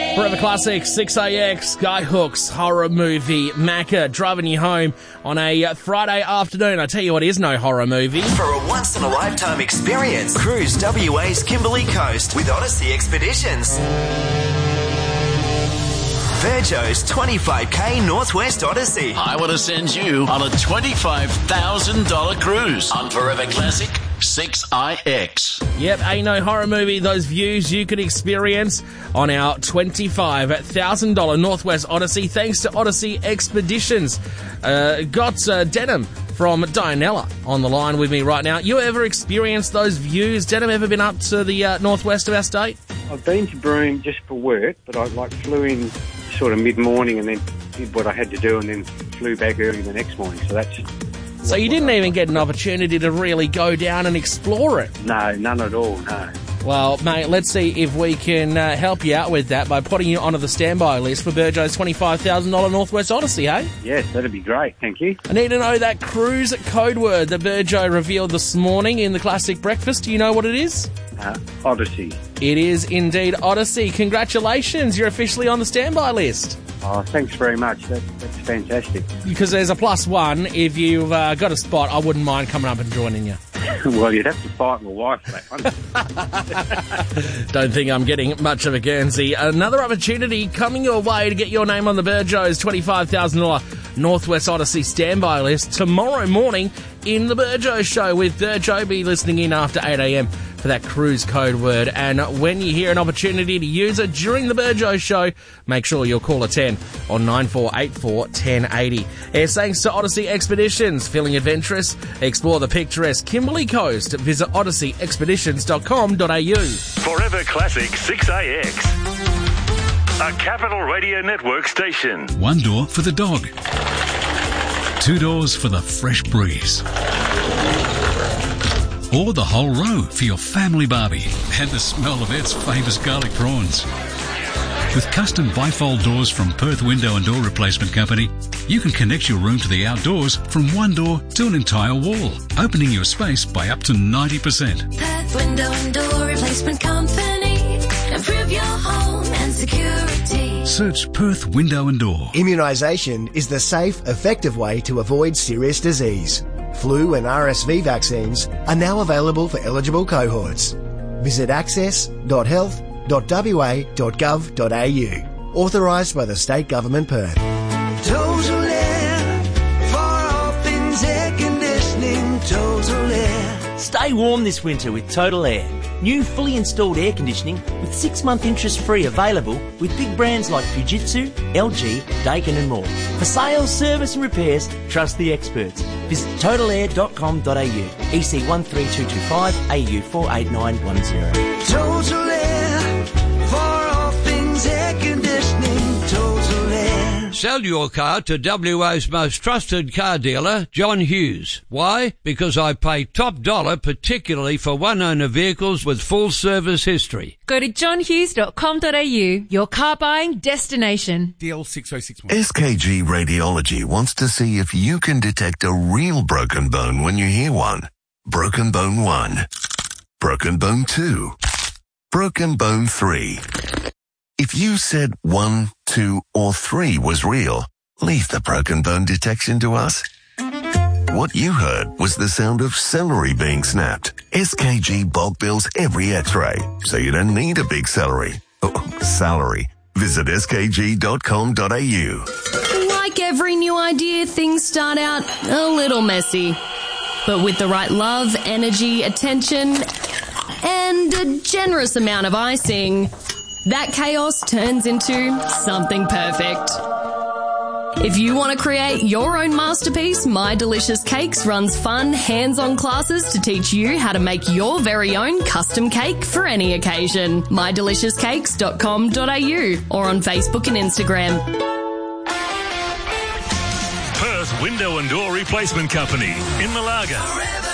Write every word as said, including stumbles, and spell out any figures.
Forever Classic, six A X, Skyhooks, horror movie, Macca, driving you home on a Friday afternoon. I tell you what is no horror movie. For a once-in-a-lifetime experience, cruise W A's Kimberley Coast with Odyssey Expeditions. Virgo's twenty-five K Northwest Odyssey. I want to send you on a twenty-five thousand dollars cruise on Forever Classic six I X. Yep, ain't no horror movie. Those views you could experience on our twenty-five thousand dollars Northwest Odyssey thanks to Odyssey Expeditions. Uh, got uh, Denim from Dianella on the line with me right now. You ever experienced those views? Denim, ever been up to the uh, northwest of our state? I've been to Broome just for work, but I like flew in sort of mid-morning and then did what I had to do and then flew back early the next morning. So that's... So you didn't even get an opportunity to really go down and explore it? No, none at all, no. Well, mate, let's see if we can uh, help you out with that by putting you onto the standby list for Burjo's twenty-five thousand dollars Northwest Odyssey, hey? Yes, that'd be great, thank you. I need to know that cruise code word that Burjo revealed this morning in the Classic Breakfast. Do you know what it is? Uh, Odyssey. It is indeed Odyssey. Congratulations, you're officially on the standby list. Oh, thanks very much. That, that's fantastic. Because there's a plus one. If you've uh, got a spot, I wouldn't mind coming up and joining you. Well, you'd have to fight my wife for that one. Don't think I'm getting much of a Guernsey. Another opportunity coming your way to get your name on the Burjo's twenty-five thousand dollars Northwest Odyssey standby list tomorrow morning in the Burjo Show with Burjo. Be listening in after eight a.m. for that cruise code word. And when you hear an opportunity to use it during the Burjo Show, make sure you'll call a ten on nine four eight four, one zero eight zero. It's thanks to Odyssey Expeditions. Feeling adventurous? Explore the picturesque Kimberley Coast. Visit odyssey expeditions dot com dot a u. Forever Classic six A X. A Capital Radio Network station. One door for the dog. Two doors for the fresh breeze. Or the whole row for your family barbie and the smell of Ed's famous garlic prawns. With custom bifold doors from Perth Window and Door Replacement Company, you can connect your room to the outdoors from one door to an entire wall, opening your space by up to ninety percent. Perth Window and Door Replacement Company. Improve your home and security. Search Perth Window and Door. Immunisation is the safe, effective way to avoid serious disease. Flu and R S V vaccines are now available for eligible cohorts. Visit access dot health dot w a dot gov dot a u. Authorised by the State Government Perth. Total Air, for all things air conditioning, Total Air. Stay warm this winter with Total Air. New fully installed air conditioning with six-month interest-free available with big brands like Fujitsu, L G, Daikin and more. For sales, service and repairs, trust the experts. Visit total air dot com dot a u. E C one three two two five, A U four eight nine one zero. Total Air, for all things air conditioning, Total Air. Sell your car to W A's most trusted car dealer, John Hughes. Why? Because I pay top dollar, particularly for one-owner vehicles with full service history. Go to john hughes dot com dot a u, your car buying destination. D L six oh six one. S K G Radiology wants to see if you can detect a real broken bone when you hear one. Broken bone one. Broken bone two. Broken bone three. If you said one, two, or three was real, leave the broken bone detection to us. What you heard was the sound of celery being snapped. S K G bulk bills every x-ray, so you don't need a big celery. Oh, salary. Visit s k g dot com dot a u. Like every new idea, things start out a little messy. But with the right love, energy, attention, and a generous amount of icing, that chaos turns into something perfect. If you want to create your own masterpiece, My Delicious Cakes runs fun, hands-on classes to teach you how to make your very own custom cake for any occasion. my delicious cakes dot com dot a u or on Facebook and Instagram. Perth Window and Door Replacement Company in Malaga.